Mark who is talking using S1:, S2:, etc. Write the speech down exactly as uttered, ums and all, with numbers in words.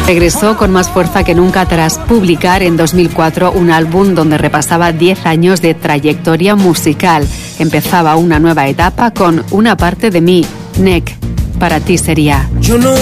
S1: Regresó con más fuerza que nunca tras publicar en dos mil cuatro un álbum donde repasaba diez años de trayectoria musical. Empezaba una nueva etapa con Una parte de mí, Nek, para ti sería.
S2: Yo no